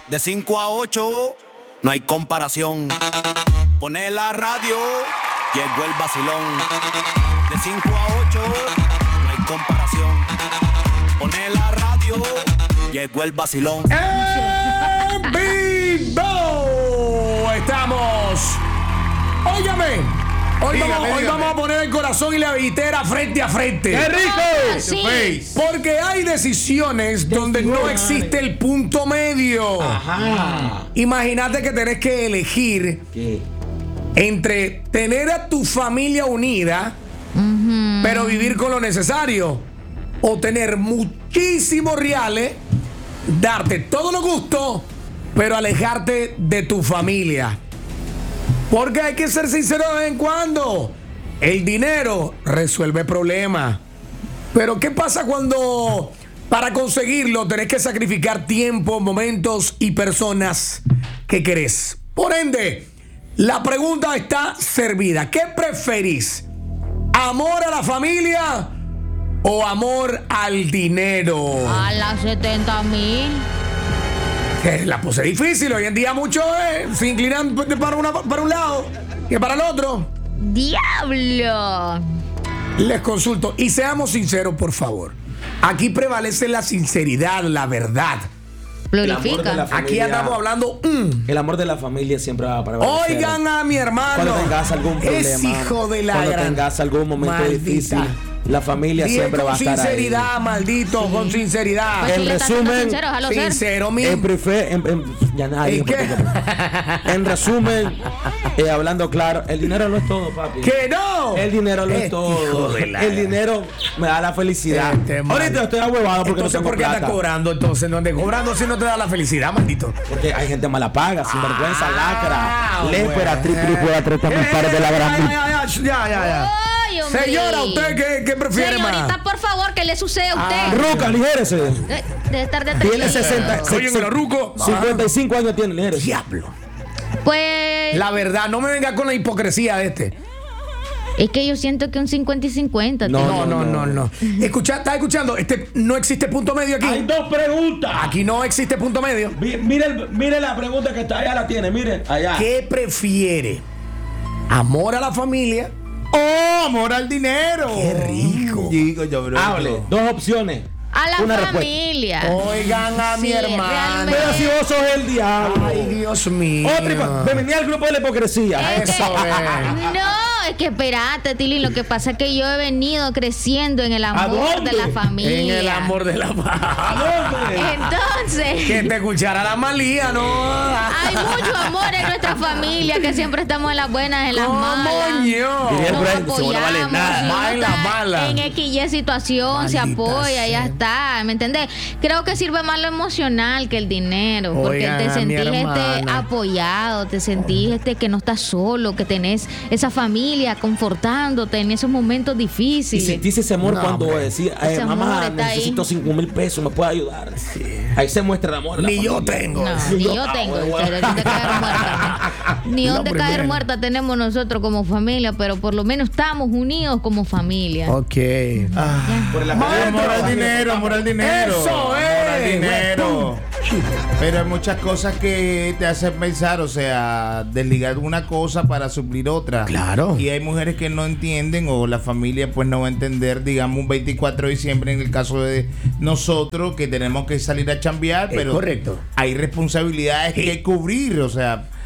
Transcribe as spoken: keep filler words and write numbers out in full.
De cinco a ocho, no hay comparación. Pone la radio, llegó el vacilón. De cinco a ocho, no hay comparación. Pone la radio, llegó el vacilón. ¡En vivo! Estamos. Óigame. Hoy, dígame, vamos, hoy dígame. vamos a poner el corazón y la billetera frente a frente. ¡Qué rico! Ah, sí. Porque hay decisiones donde no existe el punto medio. Ajá. Imagínate que tenés que elegir ¿Qué? entre tener a tu familia unida, Ujú. pero vivir con lo necesario, o tener muchísimos reales, darte todos los gustos, pero alejarte de tu familia. Porque hay que ser sincero de vez en cuando. El dinero resuelve problemas. Pero ¿qué pasa cuando para conseguirlo tenés que sacrificar tiempo, momentos y personas que querés? Por ende, la pregunta está servida. ¿Qué preferís? ¿Amor a la familia o amor al dinero? A las setenta mil. Que la puse difícil. Hoy en día muchos eh, se inclinan para, una, para un lado que para el otro. ¡Diablo! Les consulto y seamos sinceros, por favor. Aquí prevalece la sinceridad, la verdad. Glorifica. Aquí andamos hablando. mm. El amor de la familia siempre va a prevalecer. Oigan a mi hermano. Cuando tengas algún problema, Es hijo de la cuando gran- tengas algún momento Maldita. difícil, la familia Bien, siempre va a con estar sinceridad, ahí. maldito, con sinceridad. Pues si En le estás siendo resumen, sincero, déjalo ser. Sincero, mi. En prefe- en- en- ya nadie. ¿En qué? En resumen, eh, hablando claro, el dinero no es todo, papi. ¡Que no! El dinero no es Este todo. hijo de la El gran- dinero me da la felicidad. Este mal. Ahorita estoy ahuevado porque Entonces, no tengo ¿por qué plata. andas cobrando entonces? ¿No andas cobrando si no te da la felicidad, maldito? Porque hay gente mala paga, sinvergüenza, Ah, lacra, lépera, bueno. triple, fuera, treinta mil pares de la gran. Ya, ya, ya, ya, ya, ya. ¡Ay, hombre! Señora, ¿usted qué, qué prefiere Señorita, más? por favor, ¿qué le sucede a Ah, usted? Ruca, ligérese. Eh, Debe estar de Tiene sesenta, Oye, en el ruco. cincuenta y cinco años tiene, ligérese. Diablo. Pues La verdad, no me venga con la hipocresía de este. es que yo siento que un cincuenta y cincuenta. No, tío. No, no, no, no. Escucha, ¿estás escuchando? Este, no existe punto medio aquí. Hay dos preguntas. Aquí no existe punto medio. Vi- Mire, el- mire la pregunta que está allá, la tiene, mire, allá. ¿Qué prefiere? ¿Amor a la familia o amor al dinero? ¡Qué rico! Digo yo, bro. Hable, dos opciones. A la Una respuesta. familia. Oigan a mi Sí, hermano. realmente. Pero si vos sos el diablo. Ay, Dios mío. Otra, hipo- bienvenida al grupo de la hipocresía. Es que- Eso es. no, es que espérate, Tilín. Lo que pasa es que yo he venido creciendo en el amor dónde? de la familia. En el amor de la familia. Entonces, Que te escuchara la malía, ¿no? hay mucho amor en nuestra familia, que siempre estamos en las buenas, en las malas. ¡Coño! Diría el Nos Brian, si vos no vales apoyamos, nada. si uno Baila, está mala. en X Y situación, se Maldita apoya, ya sea. está, ¿me entendés? Creo que sirve más lo emocional que el dinero, porque Oigan te a mi sentís este hermana. apoyado, te sentís este que no estás solo, que tenés esa familia confortándote en esos momentos Y difíciles. sentís ese amor No, cuando hombre. decía, eh, Ese amor mamá, está ahí. necesito cinco mil pesos, ¿me puede ayudar? Ahí se muestra el amor. de la Ni yo familia. tengo. No, ni yo tengo, ustedes, de caer muerta. Ni La donde caer primera. muerta tenemos nosotros como familia, pero por lo menos estamos unidos como familia. Ok. Por el Amor amor al dinero, amor al dinero. Eso amor es, al dinero. güey. Pero hay muchas cosas que te hacen pensar, o sea, desligar una cosa para suplir otra. Claro. Y hay mujeres que no entienden o la familia pues no va a entender, digamos, un veinticuatro de diciembre en el caso de nosotros que tenemos que salir a chambear, Es pero correcto. hay responsabilidades Sí. que cubrir, o sea,